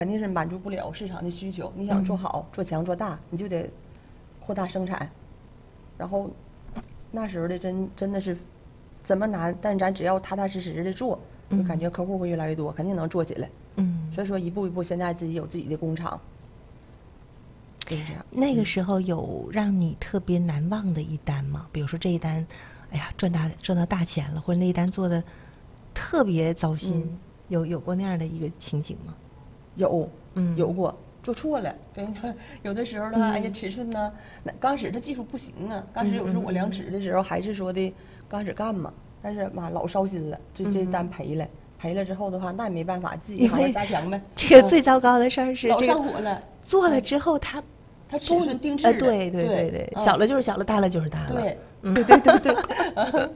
肯定是满足不了市场的需求。你想做好、做强、做大，你就得扩大生产。然后那时候的真的是怎么难，但是咱只要踏踏实实的做，就感觉客户会越来越多，肯定能做起来。所以说一步一步，现在自己有自己的工厂。就是这样。 那个时候有让你特别难忘的一单吗？比如说这一单，哎呀赚到大钱了，或者那一单做的特别糟心，有过那样的一个情景吗？ 有过，做错了。有的时候的话，哎呀，尺寸呢，那刚开始他技术不行啊。刚开始有时候我量尺的时候，还是说的刚开始干嘛，但是妈老烧心了，这单赔了之后的话，那也没办法，自己还要加强呗。 这个最糟糕的事儿是老上火了， 做了之后它尺寸定制的， 对，小了就是小了，大了就是大了。 对， 对。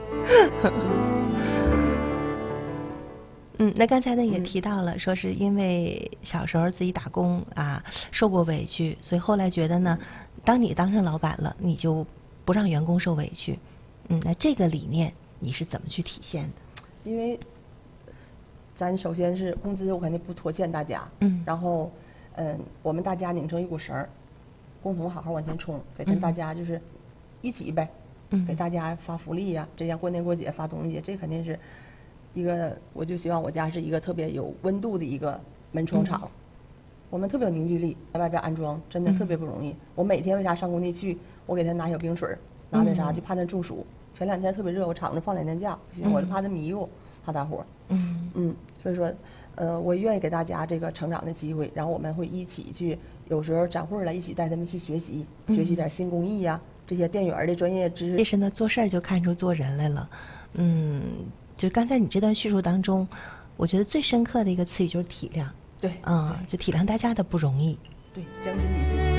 那刚才呢也提到了，说是因为小时候自己打工啊，受过委屈，所以后来觉得呢，当你当上老板了，你就不让员工受委屈。那这个理念你是怎么去体现的？ 因为咱首先是工资我肯定不拖欠大家，然后我们大家拧成一股绳儿，共同好好往前冲，给大家就是一起呗，给大家发福利呀，这样过年过节发东西，这肯定是一个，我就希望我家是一个特别有温度的一个门窗厂。我们特别有凝聚力，在外边安装真的特别不容易。我每天为啥上工地去，我给他拿小冰水，拿点啥，就怕他中暑。前2天特别热，我厂子放2天假，不行，我就怕他迷糊，怕大伙。所以说，我愿意给大家这个成长的机会，然后我们会一起去，有时候展会了，一起带他们去学习点新工艺呀，这些电源的专业知识。 其实呢，做事儿就看出做人来了。就刚才你这段叙述当中，我觉得最深刻的一个词语就是体谅。 对， 就体谅大家的不容易。 对，将心比心。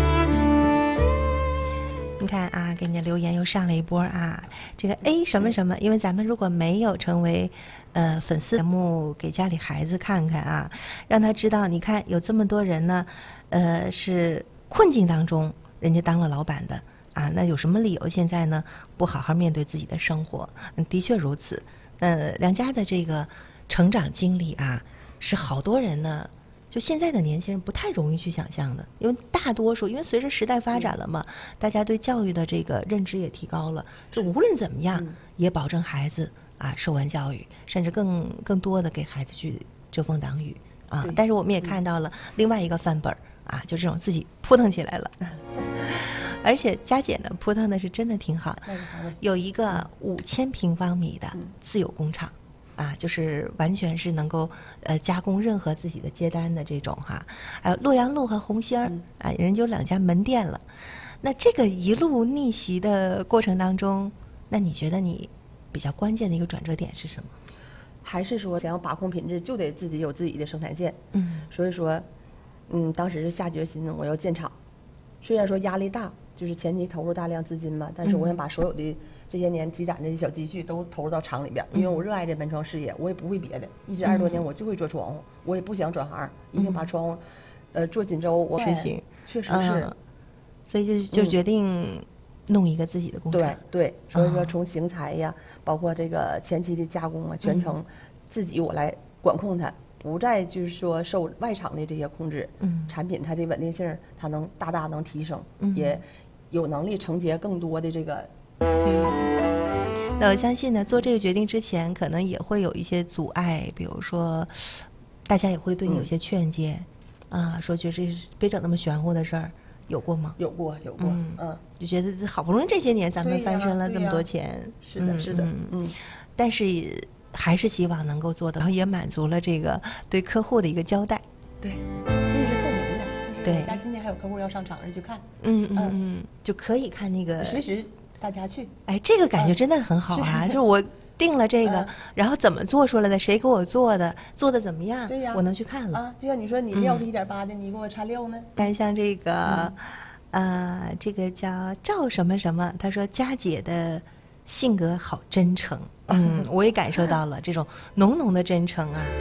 你看啊，给你的留言又上了一波啊，这个 A 什么什么，因为咱们如果没有成为粉丝节目，给家里孩子看看啊，让他知道，你看有这么多人呢，是困境当中人家当了老板的啊，那有什么理由现在呢不好好面对自己的生活？的确如此。梁家的这个成长经历啊，是好多人呢，就现在的年轻人不太容易去想象的，因为大多数，因为随着时代发展了嘛，大家对教育的这个认知也提高了，就无论怎么样，也保证孩子啊受完教育，甚至更多的给孩子去遮风挡雨啊。但是我们也看到了另外一个范本啊，就这种自己扑腾起来了。而且佳姐呢扑腾的是真的挺好，有一个5000平方米的自有工厂。就是完全是能够加工任何自己的接单的这种哈，还有洛阳路和红星人就2家门店了。那这个一路逆袭的过程当中，那你觉得你比较关键的一个转折点是什么？ 还是说想要把控品质，就得自己有自己的生产线。所以说，当时是下决心我要建厂，虽然说压力大，就是前期投入大量资金嘛，但是我想把所有的这些年积攒的小积蓄都投入到厂里边，因为我热爱这门窗事业，我也不会别的，一直20多年我就会做窗户，我也不想转行，一定把窗户做锦州。我实行， 确实是， 所以就决定弄一个自己的工厂。 对，所以说从型材呀，包括这个前期的加工啊，全程自己我来管控它，不再就是说受外厂的这些控制。产品它的稳定性它能大大能提升，也有能力承接更多的这个。 那我相信呢，做这个决定之前，可能也会有一些阻碍，比如说，大家也会对你有些劝诫，说觉得这别整那么玄乎的事儿，有过吗？ 有过， 就觉得好不容易这些年咱们翻身了这么多钱， 是的， 但是还是希望能够做到，然后也满足了这个对客户的一个交代。 对，这是透明的，就是对。 家今天还有客户要上厂子去看， 就可以看那个随时。大家去， 这个感觉真的很好啊！就是我定了这个，然后怎么做出来的，谁给我做的怎么样？ 对呀， 我能去看了。 就像你说，你料是1.8的，你给我掺料呢？ 看像这个，这个叫赵什么什么，他说佳姐的性格好真诚，我也感受到了这种浓浓的真诚啊。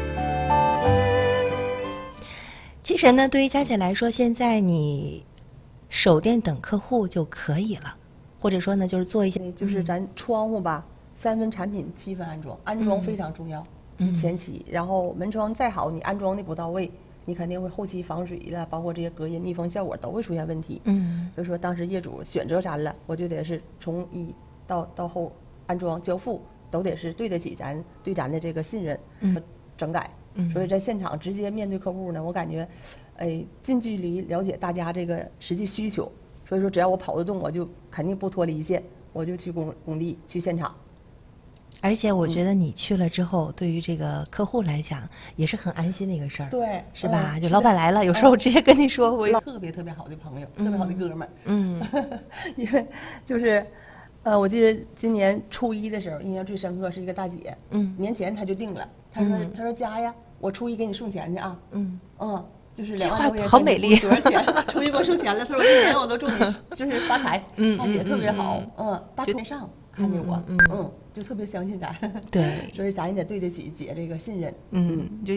其实呢，对于佳姐来说，现在你守店等客户就可以了。或者说呢，就是做一些， 就是咱窗户吧，3分产品7分安装，安装非常重要，前期，然后门窗再好，你安装的不到位， 你肯定会后期防水了，包括这些隔音、密封效果都会出现问题。所以说当时业主选择咱了，我就得是从一到后安装交付都得是对得起咱的这个信任和整改。所以在现场直接面对客户呢，我感觉，近距离了解大家这个实际需求。所以说只要我跑得动，我就肯定不脱离线，我就去工地去现场。 而且我觉得你去了之后，对于这个客户来讲也是很安心的一个事儿， 对， 是吧？就老板来了，有时候我直接跟你说，我有特别好的朋友，特别好的哥们儿。因为就是，我记得今年初一的时候，印象最深刻是一个大姐，年前她就定了，她说佳呀，我初一给你送钱去啊，就是2万块钱， 好美丽， 多少钱？初一给我送钱了，她说1年我都祝你就是发财，大姐特别好，大街上看见我，就特别相信咱， 对， 所以咱也得对得起姐这个信任， 就